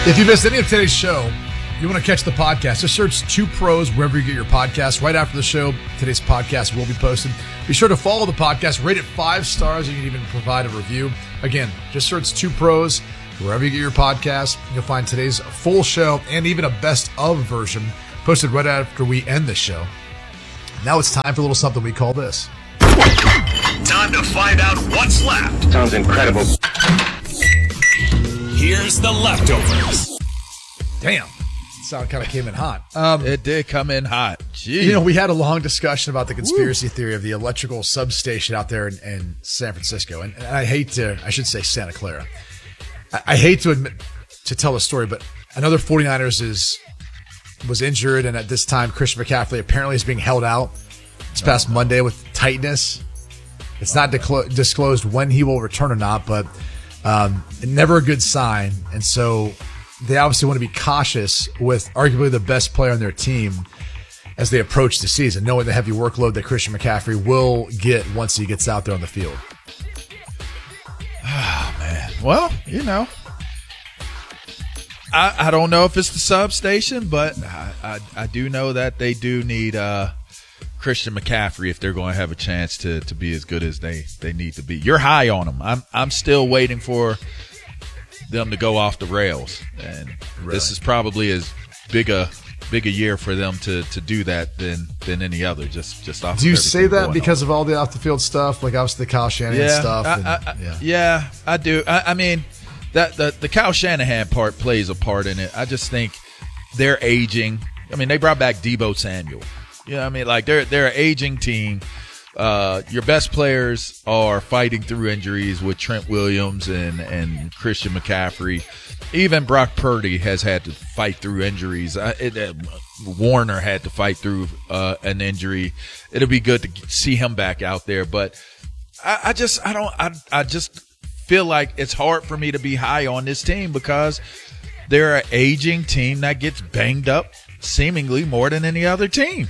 If you missed any of today's show, you want to catch the podcast, just search Two Pros wherever you get your podcast. Right after the show, today's podcast will be posted. Be sure to follow the podcast, rate it 5 stars, and you can even provide a review. Again, just search Two Pros wherever you get your podcast. You'll find today's full show and even a best of version posted right after we end the show. Now it's time for a little something we call this. Time to find out what's left. Sounds incredible. Here's the leftovers. Damn. Sound kind of came in hot. It did come in hot. Jeez. You know, we had a long discussion about the conspiracy theory of the electrical substation out there in San Francisco. And I should say Santa Clara. I hate to admit, to tell the story, but another 49ers was injured. And at this time, Christian McCaffrey apparently is being held out this past Monday with tightness. It's not disclosed when he will return or not, but never a good sign. And so they obviously want to be cautious with arguably the best player on their team as they approach the season, knowing the heavy workload that Christian McCaffrey will get once he gets out there on the field. Oh, man. Well, you know, I don't know if it's the substation, but I do know that they do need Christian McCaffrey if they're going to have a chance to be as good as they need to be. You're high on them. I'm still waiting for them to go off the rails, and This is probably as big a year for them to do that than any other. Just off. Do you say that because of all the off the field stuff, like obviously the Kyle Shanahan stuff? Yeah, I do. I mean, that the Kyle Shanahan part plays a part in it. I just think they're aging. I mean, they brought back Deebo Samuel. You know what I mean? Like, they're an aging team. Your best players are fighting through injuries with Trent Williams and Christian McCaffrey. Even Brock Purdy has had to fight through injuries. Warner had to fight through an injury. It'll be good to see him back out there. But I just feel like it's hard for me to be high on this team because they're an aging team that gets banged up seemingly more than any other team.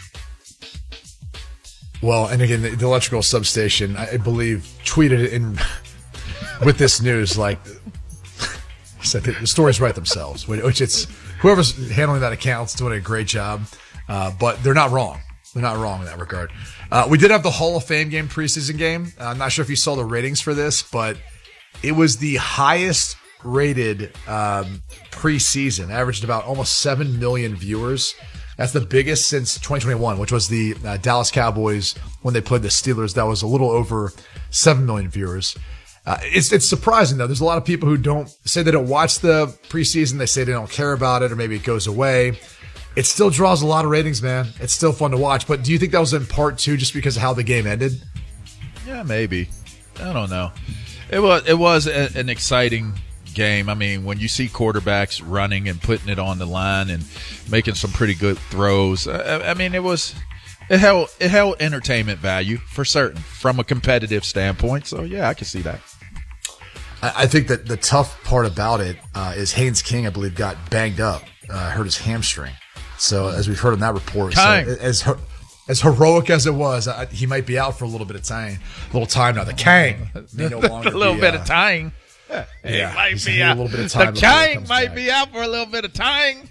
Well, and again, the electrical substation, I believe, tweeted in with this news, like, said the stories write themselves, which it's whoever's handling that account's doing a great job, but they're not wrong. They're not wrong in that regard. We did have the Hall of Fame game, preseason game. I'm not sure if you saw the ratings for this, but it was the highest rated preseason, averaged about almost 7 million viewers. That's the biggest since 2021, which was the Dallas Cowboys when they played the Steelers. That was a little over 7 million viewers. It's surprising, though. There's a lot of people who don't say they don't watch the preseason. They say they don't care about it, or maybe it goes away. It still draws a lot of ratings, man. It's still fun to watch. But do you think that was in part two just because of how the game ended? Yeah, maybe. I don't know. It was an exciting game. I mean, when you see quarterbacks running and putting it on the line and making some pretty good throws, I mean, it held entertainment value for certain from a competitive standpoint. So yeah, I can see that. I think that the tough part about it is Haynes King, I believe, got banged up, hurt his hamstring. So as we've heard in that report, so as heroic as it was, he might be out for a little bit of time. A little time now. The Kang may no longer a little bit of time. Yeah, might be out. A little bit of time. The Kang might be out for a little bit of time.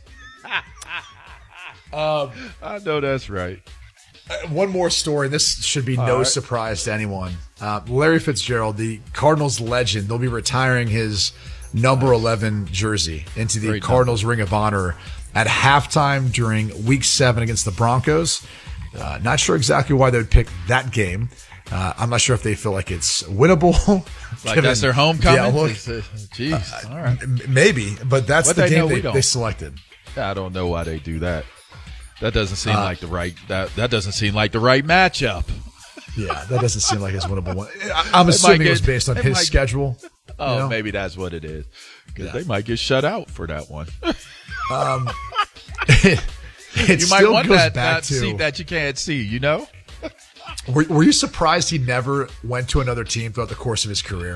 I know that's right. One more story. This should be no surprise to anyone. Larry Fitzgerald, the Cardinals legend, they'll be retiring his number 11 jersey into the Cardinals Ring of Honor at halftime during Week 7 against the Broncos. Not sure exactly why they would pick that game. I'm not sure if they feel like it's winnable. Like that's their homecoming? Jeez. All right. Maybe, but that's the game they selected. I don't know why they do that. That doesn't seem like the right that doesn't seem like the right matchup. Yeah, that doesn't seem like his winnable one. I'm assuming it was based on his schedule. Oh, you know? Maybe that's what it is. Because they might get shut out for that one. It you might want that seat that you can't see, you know? Were you surprised he never went to another team throughout the course of his career?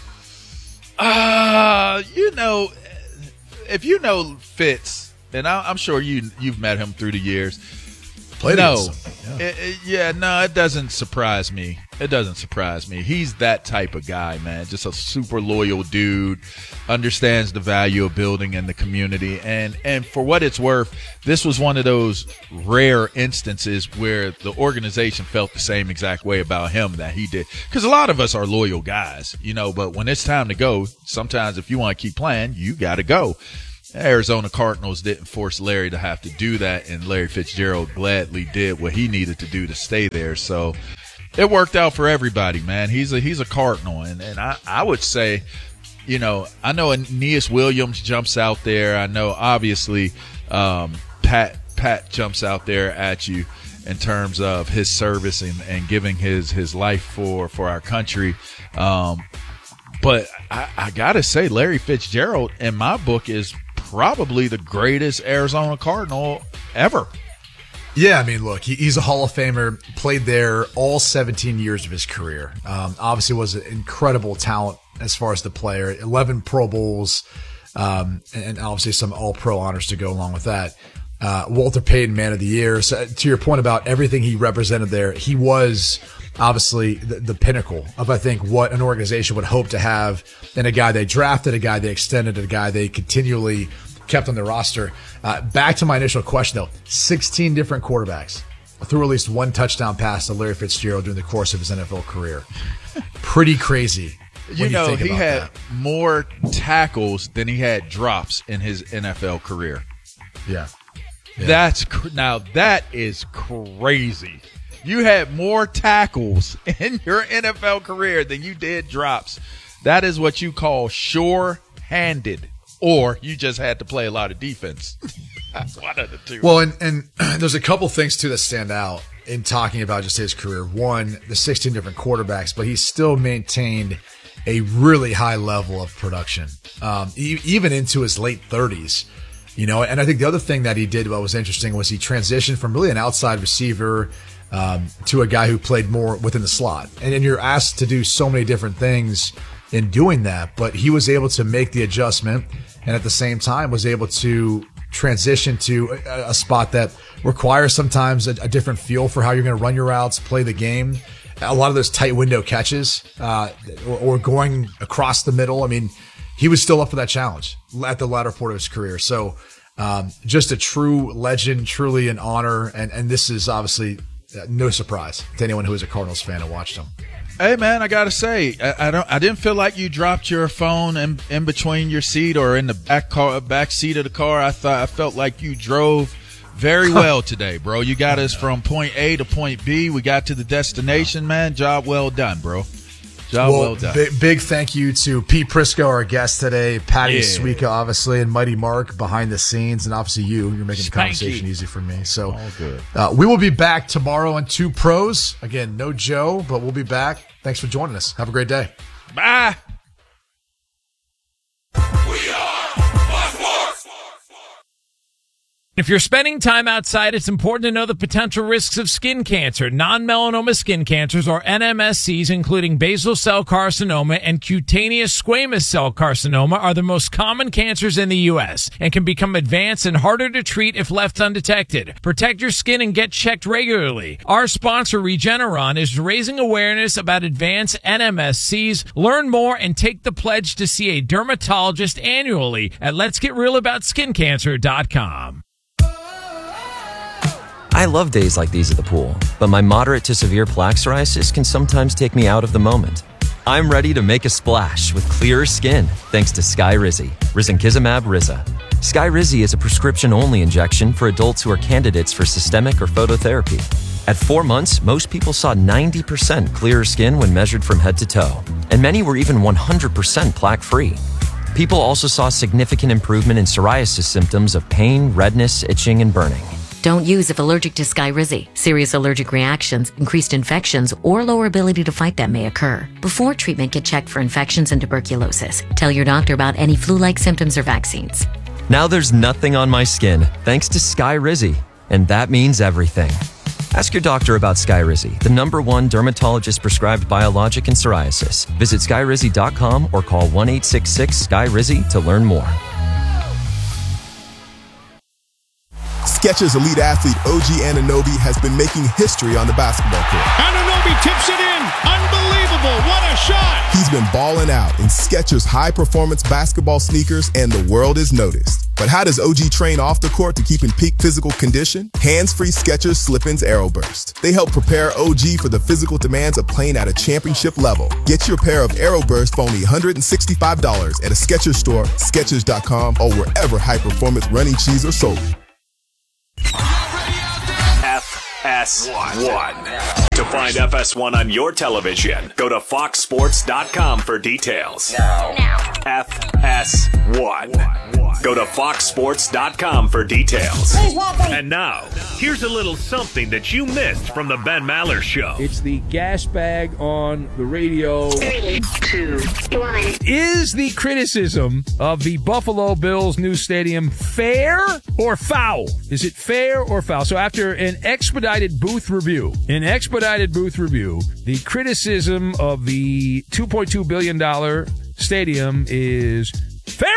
You know, if you know Fitz, and I'm sure you've met him through the years. Played no, it doesn't surprise me It doesn't surprise me. He's that type of guy, man. Just a super loyal dude, understands the value of building in the community. And for what it's worth, this was one of those rare instances where the organization felt the same exact way about him that he did. Because a lot of us are loyal guys, but when it's time to go, sometimes if you want to keep playing, you got to go. Arizona Cardinals didn't force Larry to have to do that, and Larry Fitzgerald gladly did what he needed to do to stay there. So it worked out for everybody, man. He's a Cardinal, and I would say, I know Aeneas Williams jumps out there. I know obviously Pat jumps out there at you in terms of his service and giving his life for our country. But I gotta say, Larry Fitzgerald in my book is probably the greatest Arizona Cardinal ever. Yeah, I mean, look, he's a Hall of Famer, played there all 17 years of his career. Obviously was an incredible talent as far as the player, 11 Pro Bowls, and obviously some All-Pro honors to go along with that. Walter Payton, Man of the Year. So to your point about everything he represented there, he was obviously the pinnacle of, I think, what an organization would hope to have in a guy they drafted, a guy they extended, a guy they continually kept on their roster. Back to my initial question, though, 16 different quarterbacks threw at least one touchdown pass to Larry Fitzgerald during the course of his NFL career. Pretty crazy. He had more tackles than he had drops in his NFL career. Yeah. Now that is crazy. You had more tackles in your NFL career than you did drops. That is what you call sure-handed, or you just had to play a lot of defense. That's one of the two. Well, and there's a couple things too that stand out in talking about just his career. One, the 16 different quarterbacks, but he still maintained a really high level of production, even into his late 30s. And I think the other thing that he did what was interesting was he transitioned from really an outside receiver to a guy who played more within the slot. And you're asked to do so many different things in doing that, but he was able to make the adjustment and at the same time was able to transition to a spot that requires sometimes a different feel for how you're going to run your routes, play the game. A lot of those tight window catches or going across the middle. I mean, he was still up for that challenge at the latter part of his career. So just a true legend, truly an honor. And this is obviously no surprise to anyone who is a Cardinals fan and watched him. Hey man, I gotta say, I didn't feel like you dropped your phone in between your seat or in the back seat of the car. I felt like you drove very well today, bro. You got us from point A to point B. We got to the destination, man. Job well done, bro. Well done. Big thank you to Pete Prisco, our guest today, Patty Suika, obviously, and Mighty Mark behind the scenes, and obviously you're making the conversation easy for me. So all good. We will be back tomorrow on Two Pros. Again, no Joe, but we'll be back. Thanks for joining us. Have a great day. Bye. If you're spending time outside, it's important to know the potential risks of skin cancer. Non-melanoma skin cancers, or NMSCs, including basal cell carcinoma and cutaneous squamous cell carcinoma, are the most common cancers in the U.S. and can become advanced and harder to treat if left undetected. Protect your skin and get checked regularly. Our sponsor, Regeneron, is raising awareness about advanced NMSCs. Learn more and take the pledge to see a dermatologist annually at letsgetrealaboutSkinCancer.com. I love days like these at the pool, but my moderate to severe plaque psoriasis can sometimes take me out of the moment. I'm ready to make a splash with clearer skin thanks to Skyrizi, risankizumab Riza. Skyrizi is a prescription-only injection for adults who are candidates for systemic or phototherapy. At 4 months, most people saw 90% clearer skin when measured from head to toe, and many were even 100% plaque-free. People also saw significant improvement in psoriasis symptoms of pain, redness, itching, and burning. Don't use if allergic to Skyrizi. Serious allergic reactions, increased infections, or lower ability to fight them may occur. Before treatment, get checked for infections and tuberculosis. Tell your doctor about any flu-like symptoms or vaccines. Now there's nothing on my skin thanks to Skyrizi, and that means everything. Ask your doctor about Skyrizi, the #1 dermatologist-prescribed biologic in psoriasis. Visit Skyrizi.com or call 1-866-SKYRIZI to learn more. Skechers elite athlete OG Anunoby has been making history on the basketball court. Anunoby Darby tips it in. Unbelievable. What a shot. He's been balling out in Skechers high-performance basketball sneakers, and the world is noticed. But how does OG train off the court to keep in peak physical condition? Hands-free Skechers Slip-ins AeroBurst. They help prepare OG for the physical demands of playing at a championship level. Get your pair of AeroBurst for only $165 at a Skechers store, Skechers.com, or wherever high-performance running shoes are sold. FS1. To find FS1 on your television, go to foxsports.com for details. Now. FS1. Go to foxsports.com for details. And now, here's a little something that you missed from the Ben Maller Show. It's the gas bag on the radio. 3, 2, 1. Is the criticism of the Buffalo Bills' new stadium fair or foul? Is it fair or foul? So after an expedited booth review, the criticism of the $2.2 billion stadium is fair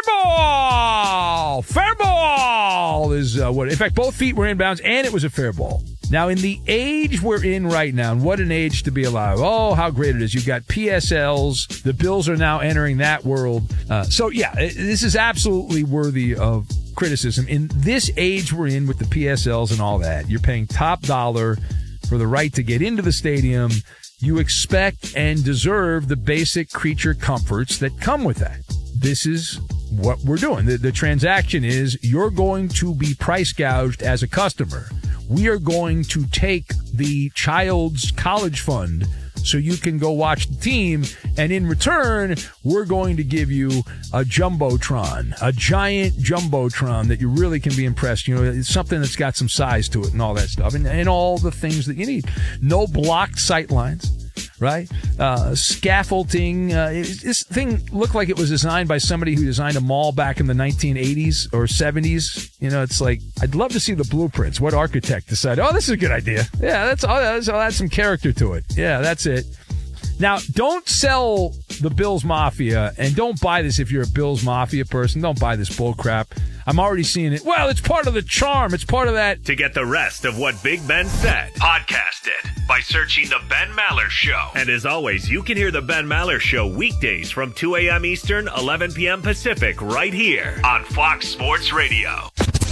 ball! Fair ball is what. In fact, both feet were inbounds, and it was a fair ball. Now, in the age we're in right now, and what an age to be alive. Oh, how great it is. You've got PSLs. The Bills are now entering that world. So, yeah, this is absolutely worthy of criticism. In this age we're in with the PSLs and all that, you're paying top dollar for the right to get into the stadium. You expect and deserve the basic creature comforts that come with that. This is what we're doing. The transaction is you're going to be price gouged as a customer. We are going to take the child's college fund so you can go watch the team, and in return, we're going to give you a Jumbotron, a giant Jumbotron that you really can be impressed. You know, it's something that's got some size to it and all that stuff, and all the things that you need. No blocked sight lines. Right? Scaffolding. This thing looked like it was designed by somebody who designed a mall back in the 1980s or 70s. You know, it's like, I'd love to see the blueprints. What architect decided, oh, this is a good idea. Yeah, I'll add some character to it. Yeah, that's it. Now, don't sell the Bills Mafia, and don't buy this if you're a Bills Mafia person. Don't buy this bull crap. I'm already seeing it. Well, it's part of the charm. It's part of that. To get the rest of what Big Ben said, podcast it by searching The Ben Maller Show. And as always, you can hear The Ben Maller Show weekdays from 2 a.m. Eastern, 11 p.m. Pacific, right here on Fox Sports Radio.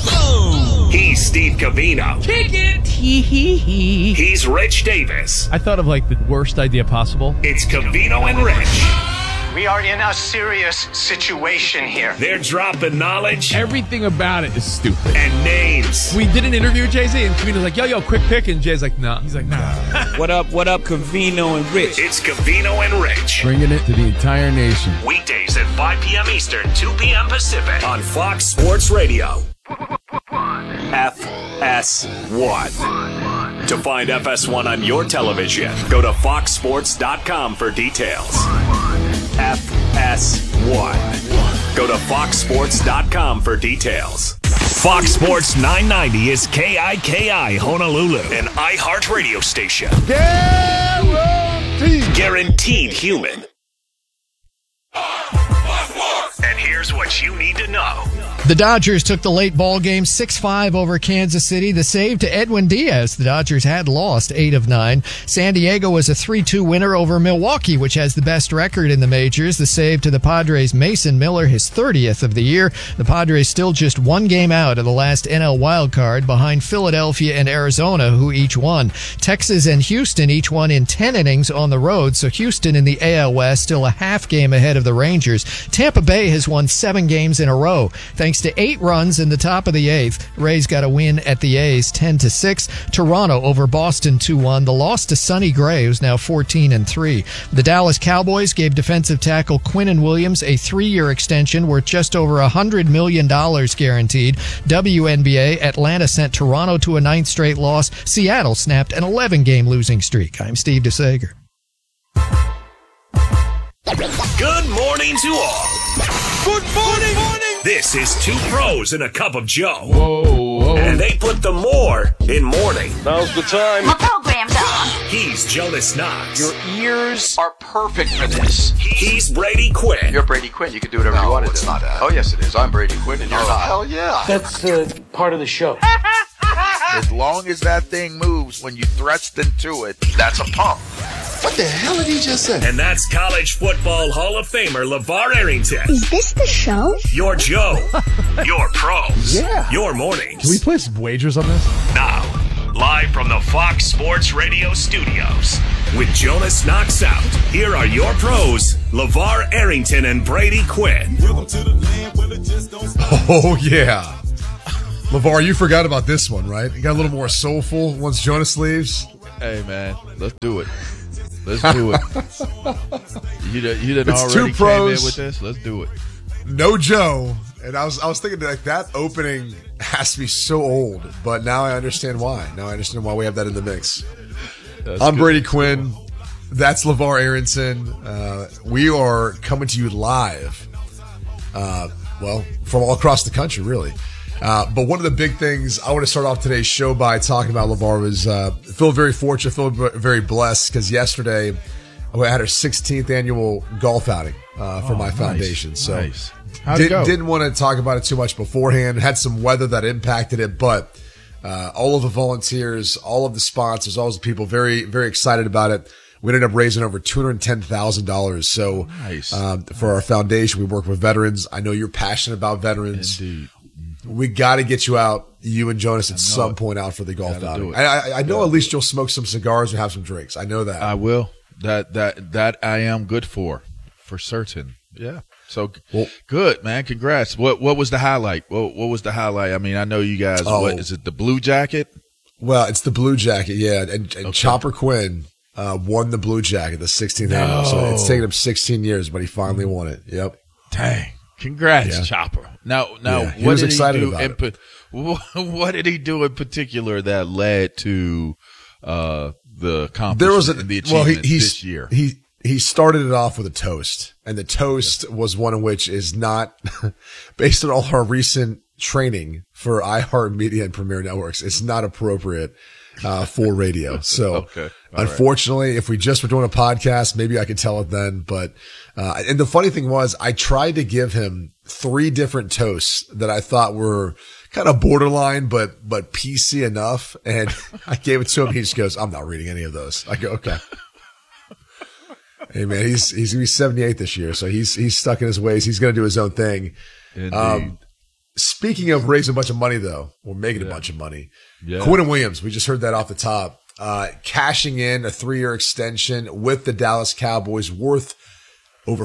Oh. He's Steve Covino. Kick it. He's Rich Davis. I thought of like the worst idea possible. It's Covino and Rich. We are in a serious situation here. They're dropping knowledge. Everything about it is stupid. And names. We did an interview with Jay-Z, and Covino's like, yo, quick pick. And Jay's like, nah. He's like, nah. What up, Covino and Rich? It's Covino and Rich. Bringing it to the entire nation. Weekdays at 5 p.m. Eastern, 2 p.m. Pacific on Fox Sports Radio. FS1. To find FS1 on your television, go to foxsports.com for details. FS1. Go to foxsports.com for details. Fox Sports 990 is KIKI Honolulu, an iHeart radio station. Guaranteed human. And here's what you need to know. The Dodgers took the late ball game 6-5 over Kansas City. The save to Edwin Diaz. The Dodgers had lost 8 of 9. San Diego was a 3-2 winner over Milwaukee, which has the best record in the majors. The save to the Padres' Mason Miller, his 30th of the year. The Padres still just one game out of the last NL wildcard behind Philadelphia and Arizona, who each won. Texas and Houston each won in 10 innings on the road, so Houston in the AL West still a half game ahead of the Rangers. Tampa Bay has won 7 games in a row, thanks to 8 runs in the top of the 8th. Rays got a win at the A's 10-6. Toronto over Boston 2-1. The loss to Sonny Gray, who's now 14-3. The Dallas Cowboys gave defensive tackle Quinnen Williams a 3-year extension worth just over $100 million guaranteed. WNBA, Atlanta sent Toronto to a 9th straight loss. Seattle snapped an 11-game losing streak. I'm Steve DeSager. Good morning to all. Good morning. This is 2 pros and a cup of Joe. Whoa. And they put the more in morning. Now's the time. My program's on. He's Jonas Knox. Your ears are perfect for this. He's Brady Quinn. You're Brady Quinn. You can do whatever you want to do. It's not that. Oh, yes, it is. I'm Brady Quinn, and you're not. Hell yeah. That's part of the show. As long as that thing moves when you thrust into it, that's a pump. What the hell did he just say? And that's College Football Hall of Famer LeVar Arrington. Is this the show? Your Joe. Your pros. Yeah. Your mornings. Can we play some wagers on this? Now, live from the Fox Sports Radio studios, with Jonas Knocks Out, here are your pros, LeVar Arrington and Brady Quinn. Oh, yeah. LeVar, you forgot about this one, right? You got a little more soulful once Jonas leaves. Hey, man, let's do it. Let's do it. You done It's already two pros. came in with this. Let's do it. No Joe. And I was thinking like that opening has to be so old, but now I understand why. Now I understand why we have that in the mix. I'm Brady Quinn. That's LeVar Arrington. We are coming to you live, from all across the country, really. But one of the big things I want to start off today's show by talking about, LeVar, was feel very fortunate, feel very blessed, because yesterday I had our 16th annual golf outing for my foundation. Nice, So nice. How'd it go? Didn't want to talk about it too much beforehand. Had some weather that impacted it, but all of the volunteers, all of the sponsors, all of the people very, very excited about it. We ended up raising over $210,000. So Nice. For our foundation, we work with veterans. I know you're passionate about veterans. Indeed. We got to get you out, you and Jonas, at some point out for the golf Gotta outing. do it. I know at least you'll smoke some cigars and have some drinks. I know that. I will. That I am good for certain. Yeah. So good, man. Congrats. What was the highlight? What was the highlight? I mean, I know you guys. What is it? The blue jacket? Well, it's the blue jacket, yeah. And Chopper Quinn won the blue jacket, the 16th annual. So it's taken him 16 years, but he finally won it. Yep. Dang. Congrats, Yeah. Chopper. Now, he what was did excited he do? about What did he do in particular that led to the accomplishment? There was and the achievement this year. He started it off with a toast, and the toast was one of which is not based on all our recent training for iHeartMedia and Premier Networks. It's not appropriate for radio. So Okay. All unfortunately, if we just were doing a podcast, maybe I could tell it then. But and the funny thing was, I tried to give him 3 different toasts that I thought were kind of borderline, but PC enough. And I gave it to him. He just goes, "I'm not reading any of those." I go, "Okay." Hey man, he's gonna be 78 this year, so he's stuck in his ways. He's gonna do his own thing. Indeed. Speaking of raising a bunch of money, though, or making a bunch of money, Quinn Williams, we just heard that off the top, cashing in a 3-year extension with the Dallas Cowboys, worth over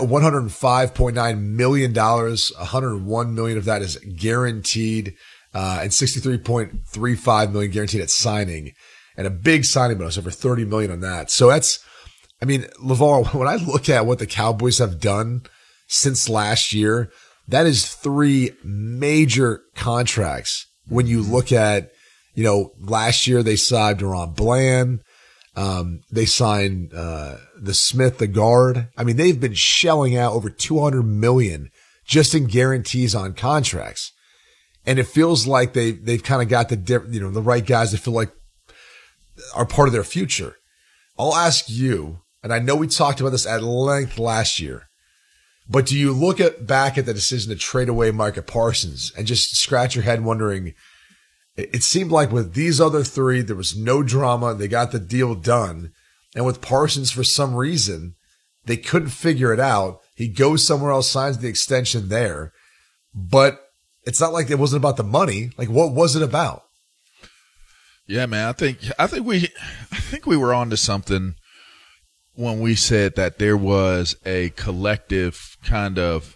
$105.9 million. $101 million of that is guaranteed, and $63.35 million guaranteed at signing, and a big signing bonus, over $30 million on that. So that's, I mean, LeVar, when I look at what the Cowboys have done since last year, that is 3 major contracts. When you look at, last year they signed Deron Bland. They signed, the Smith, the guard. I mean, they've been shelling out over $200 million just in guarantees on contracts. And it feels like they've kind of got the right guys that feel like are part of their future. I'll ask you, and I know we talked about this at length last year, but do you look back at the decision to trade away Micah Parsons and just scratch your head wondering, it seemed like with these other 3, there was no drama. They got the deal done. And with Parsons, for some reason, they couldn't figure it out. He goes somewhere else, signs the extension there. But it's not like it wasn't about the money. Like, what was it about? Yeah, man. I think we were on to something when we said that there was a collective kind of,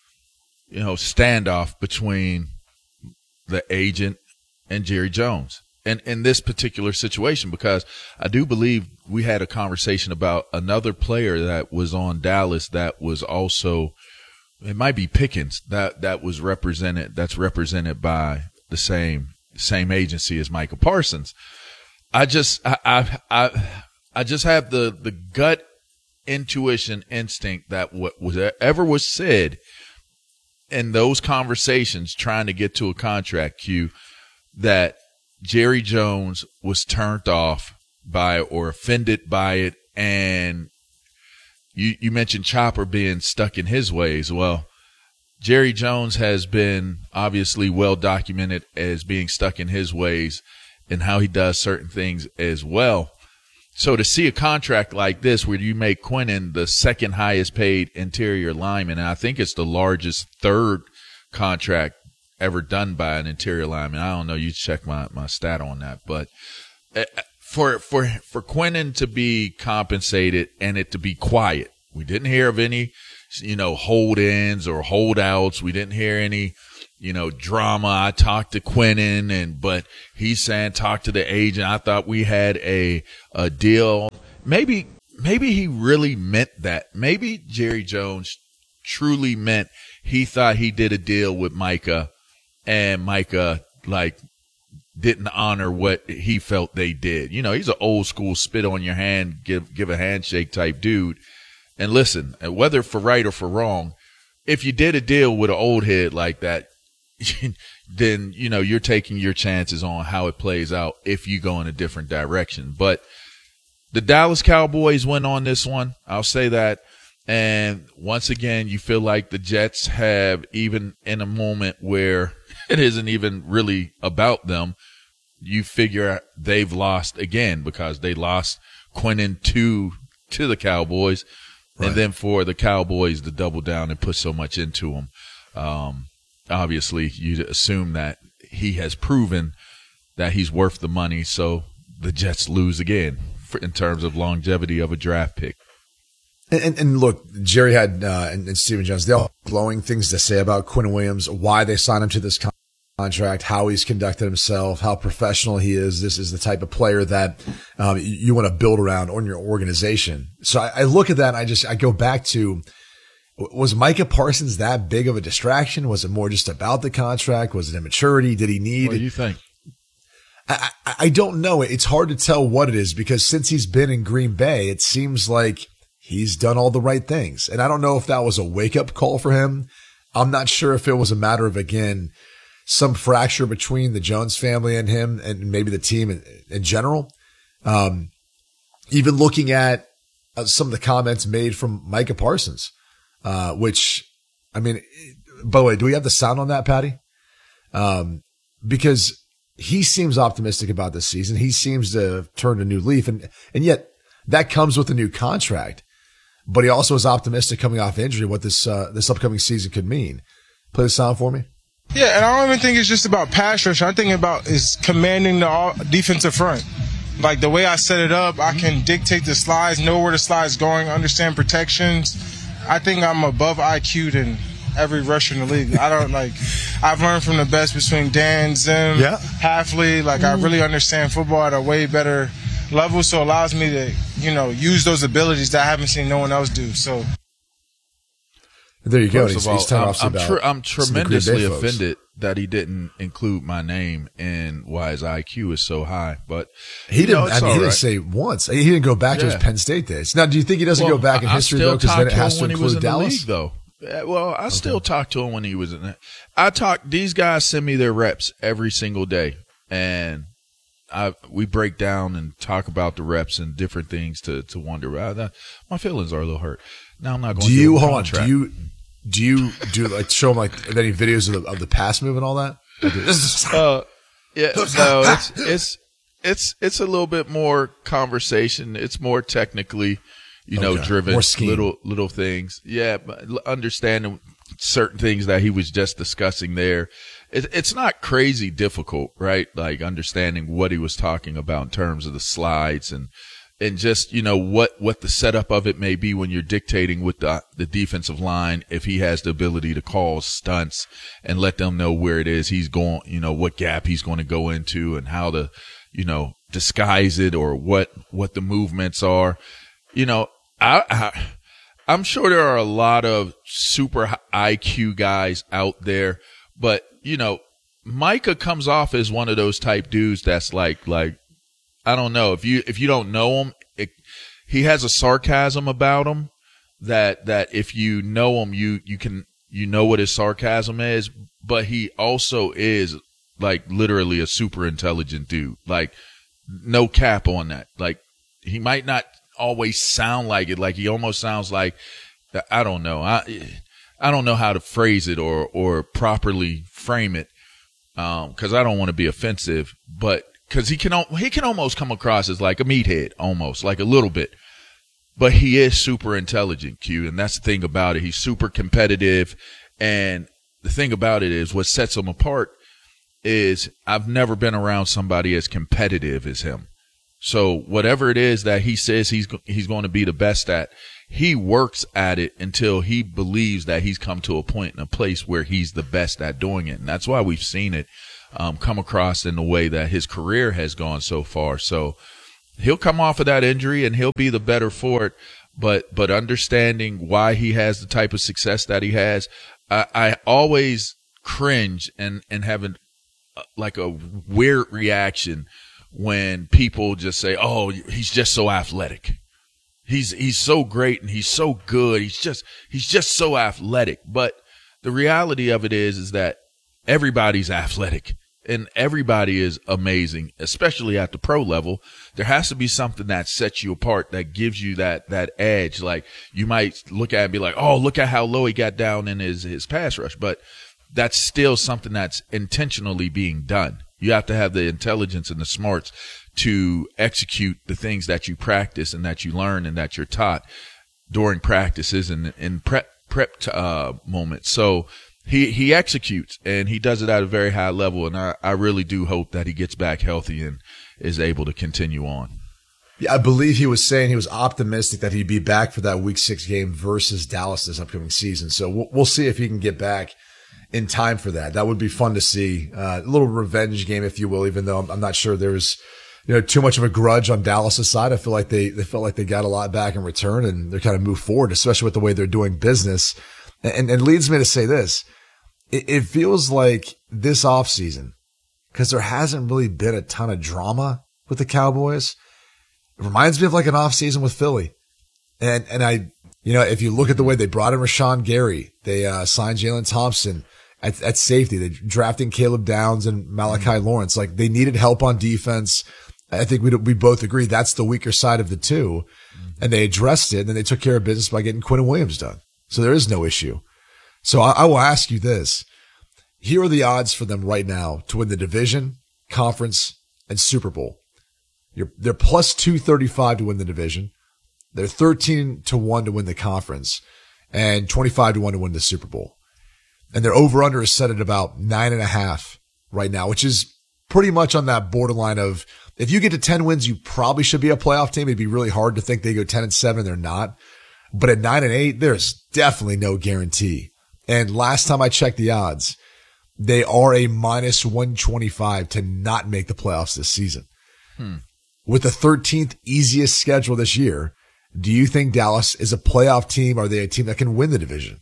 standoff between the agent and Jerry Jones. And in this particular situation, because I do believe we had a conversation about another player that was on Dallas that was also, it might be Pickens, that was that's represented by the same agency as Micah Parsons. I just have the gut intuition instinct that whatever was said in those conversations trying to get to a contract, that Jerry Jones was turned off by it or offended by it. And you mentioned Chopper being stuck in his ways. Well, Jerry Jones has been obviously well documented as being stuck in his ways and how he does certain things as well. So to see a contract like this where you make Quinnen the second highest paid interior lineman, and I think it's the largest third contract ever done by an interior lineman. I don't know. You check my stat on that, but for Quinnen to be compensated and it to be quiet, we didn't hear of any, hold-ins or holdouts. We didn't hear any, drama. I talked to Quinnen but he's saying talk to the agent. I thought we had a deal. Maybe he really meant that. Maybe Jerry Jones truly meant he thought he did a deal with Micah and Micah didn't honor what he felt they did. He's an old school spit on your hand, give a handshake type dude. And listen, whether for right or for wrong, if you did a deal with an old head like that, then, you're taking your chances on how it plays out if you go in a different direction. But the Dallas Cowboys went on this one. I'll say that. And once again, you feel like the Jets have, even in a moment where it isn't even really about them, you figure they've lost again because they lost Quinnen to the Cowboys. Right. And then for the Cowboys to double down and put so much into them. Obviously, you assume that he has proven that he's worth the money, so the Jets lose again in terms of longevity of a draft pick. And look, Jerry had and Stephen Jones, they all have glowing things to say about Quinnen Williams, why they signed him to this contract, how he's conducted himself, how professional he is. This is the type of player that you want to build around on your organization. So I look at that and I go back to, was Micah Parsons that big of a distraction? Was it more just about the contract? Was it immaturity? Did he need? What do you think? I don't know. It's hard to tell what it is because since he's been in Green Bay, it seems like he's done all the right things. And I don't know if that was a wake-up call for him. I'm not sure if it was a matter of, again, some fracture between the Jones family and him and maybe the team in general. Even looking at some of the comments made from Micah Parsons. Which, I mean, by the way, do we have the sound on that, Patty? Because he seems optimistic about this season. He seems to have turned a new leaf, and yet that comes with a new contract. But he also is optimistic coming off injury what this upcoming season could mean. Play the sound for me. Yeah, and I don't even think it's just about pass rush. I'm thinking about is commanding the defensive front. Like the way I set it up, I can dictate the slides, know where the slide's going, understand protections. I think I'm above IQ than every rusher in the league. I've learned from the best between Dan, Zim, Halfley. I really understand football at a way better level, so it allows me to, use those abilities that I haven't seen no one else do. So there you go. First of all, I'm tremendously offended that he didn't include my name in why his IQ is so high. But he didn't. He didn't say once. He didn't go back to his Penn State days. Now, do you think he doesn't go back in history though? Because then it has to include Dallas. Though. Well, I still talk to him when he was in it. These guys send me their reps every single day, and we break down and talk about the reps and different things to wonder. My feelings are a little hurt. Now I'm not going. Do you show them any videos of the pass move and all that? Yeah, no, it's a little bit more conversation. It's more technically, driven, more little things. Yeah, but understanding certain things that he was just discussing there. It's not crazy difficult, right? Like understanding what he was talking about in terms of the slides and just, what the setup of it may be when you're dictating with the defensive line, if he has the ability to call stunts and let them know where it is he's going, what gap he's going to go into and how to, disguise it or what the movements are. I'm sure there are a lot of super IQ guys out there, but, Micah comes off as one of those type dudes that's like, I don't know if you don't know him, he has a sarcasm about him that if you know him, you know what his sarcasm is, but he also is literally a super intelligent dude. No cap on that. He might not always sound like it. He almost sounds like, I don't know. I don't know how to phrase it or properly frame it. 'Cause I don't want to be offensive, but because he can almost come across as like a meathead, almost like a little bit. But he is super intelligent, Q, and that's the thing about it. He's super competitive, and the thing about it is what sets him apart is I've never been around somebody as competitive as him. So whatever it is that he says he's going to be the best at, he works at it until he believes that he's come to a point in a place where he's the best at doing it. And that's why we've seen it come across in the way that his career has gone so far. So he'll come off of that injury and he'll be the better for it. But understanding why he has the type of success that he has, I always cringe and have like a weird reaction when people just say, "Oh, he's just so athletic. He's so great and he's so good. He's just so athletic." But the reality of it is that everybody's athletic and everybody is amazing, especially at the pro level. There has to be something that sets you apart, that gives you that edge. Like you might look at it and be like, "Oh, look at how low he got down in his pass rush," but that's still something that's intentionally being done. You have to have the intelligence and the smarts to execute the things that you practice and that you learn and that you're taught during practices and in prep moments. So he executes, and he does it at a very high level. And I really do hope that he gets back healthy and is able to continue on. Yeah, I believe he was saying he was optimistic that he'd be back for that Week 6 game versus Dallas this upcoming season. So we'll see if he can get back in time for that. That would be fun to see. A little revenge game, if you will, even though I'm not sure there's, too much of a grudge on Dallas' side. I feel like they felt like they got a lot back in return, and they're kind of moved forward, especially with the way they're doing business. And it leads me to say this. It feels like this offseason, because there hasn't really been a ton of drama with the Cowboys, it reminds me of like an offseason with Philly. And if you look at the way they brought in Rashawn Gary, they signed Jalen Thompson at safety. They drafting Caleb Downs and Malachi Lawrence. Like, they needed help on defense. I think we both agree that's the weaker side of the two. And they addressed it, and then they took care of business by getting Quinnen Williams done. So there is no issue. So I will ask you this. Here are the odds for them right now to win the division, conference, and Super Bowl. They're plus 235 to win the division. They're 13-1 to win the conference and 25-1 to win the Super Bowl. And their over-under is set at about 9.5 right now, which is pretty much on that borderline of, if you get to 10 wins, you probably should be a playoff team. It'd be really hard to think they go 10-7. They're not. But at 9-8, there's definitely no guarantee. And last time I checked the odds, they are a minus 125 to not make the playoffs this season. With the 13th easiest schedule this year, do you think Dallas is a playoff team? Are they a team that can win the division?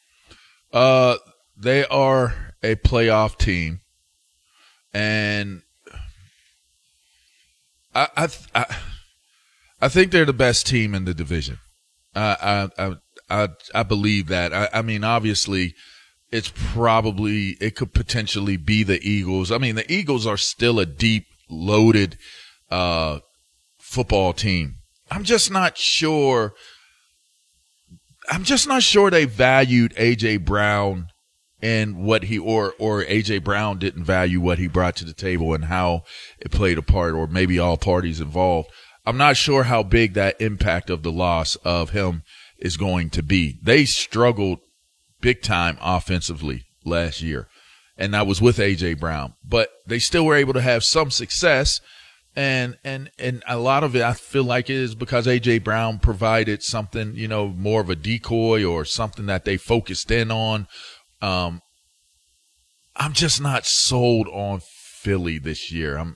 They are a playoff team, and I think they're the best team in the division. I believe that. I mean, obviously, it could potentially be the Eagles. I mean, the Eagles are still a deep, loaded football team. I'm just not sure they valued A.J. Brown and what or A.J. Brown didn't value what he brought to the table and how it played a part, or maybe all parties involved. I'm not sure how big that impact of the loss of him is going to be. They struggled big time offensively last year, and that was with A.J. Brown, but they still were able to have some success. And a lot of it, I feel like, it is because A.J. Brown provided something, more of a decoy or something that they focused in on. I'm just not sold on Philly this year.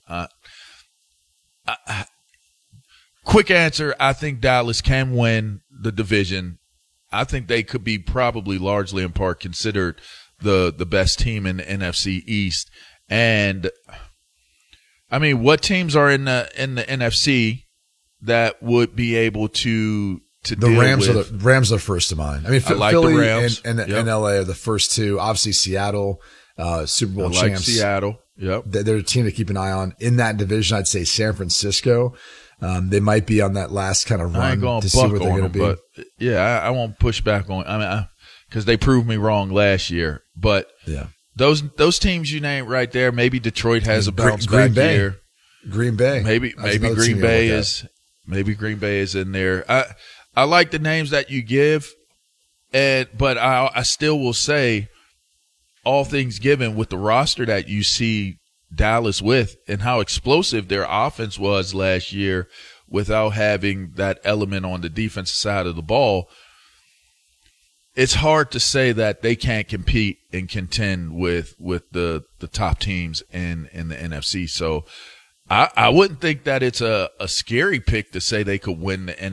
Quick answer, I think Dallas can win the division. I think they could be probably largely in part considered the best team in the NFC East. And I mean, what teams are in the NFC that would be able to deal Rams with? The Rams are first to mind. I mean, like Philly the Rams. and LA are the first two. Obviously, Seattle, Super Bowl champs. Like Seattle. Yep. They're a team to keep an eye on. In that division, I'd say San Francisco. They might be on that last kind of run to see where they're going to be. But yeah, I won't push back on. Because they proved me wrong last year. But yeah. Those teams you named right there, maybe Detroit has a bounce Green back Bay. year. Green Bay. Maybe Green Bay is in there. I like the names that you give, but I still will say, all things given, with the roster that you see Dallas with and how explosive their offense was last year without having that element on the defensive side of the ball, it's hard to say that they can't compete and contend with the top teams in the NFC. So I wouldn't think that it's a scary pick to say they could win the